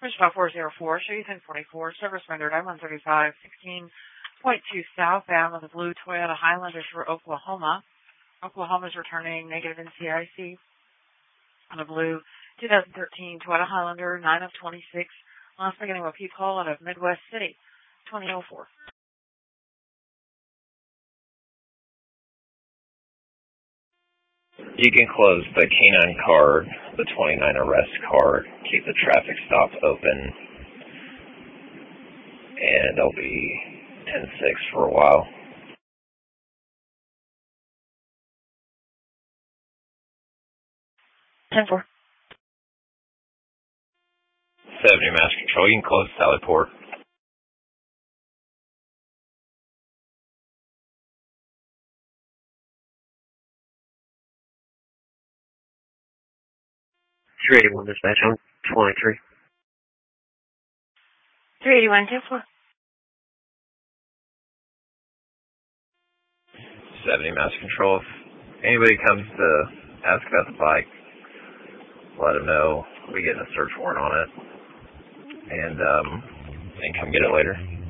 Wichita 404, show you 1044, service rendered I-135, 16.2 southbound with a blue Toyota Highlander for Oklahoma. Oklahoma's returning negative NCIC on a blue 2013 Toyota Highlander, 9 of 26. Last beginning with a call out of Midwest City, 2004. You can close the K9 card, the 29 arrest card, keep the traffic stop open, and it'll be 10-6 for a while. Ten-4. 70 Master Control, you can close Sallyport. .381 dispatch on 23. 381, 10-4. 70 Master Control, if anybody comes to ask about the bike, let them know we get a search warrant on it, and come get it later.